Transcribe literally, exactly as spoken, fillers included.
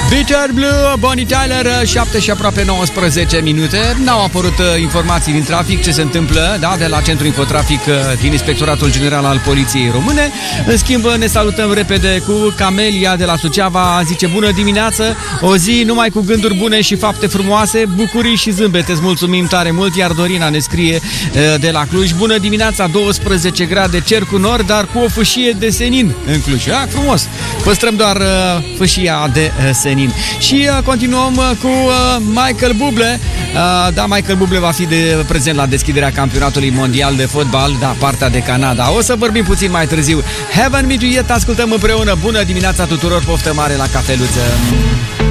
Bitter Blue, Bonnie Tyler, șapte și aproape nouăsprezece minute. N-au apărut informații din trafic, ce se întâmplă, da, de la Centrul Infotrafic din Inspectoratul General al Poliției Române. În schimb, ne salutăm repede cu Camelia de la Suceava. Zice: bună dimineață, o zi numai cu gânduri bune și fapte frumoase, bucurii și zâmbete. Îți mulțumim tare mult. Iar Dorina ne scrie de la Cluj: bună dimineața, douăsprezece grade, cer cu nord, dar cu o fâșie de senin în Cluj. Ah, frumos! Păstrăm doar fâșia de senin. Și uh, continuăm uh, cu uh, Michael Bublé. Uh, da, Michael Bublé va fi de prezent la deschiderea campionatului mondial de fotbal, da, partea de Canada. O să vorbim puțin mai târziu. Haven't Me To Yet, ascultăm împreună. Bună dimineața tuturor, poftă mare la cafeluță.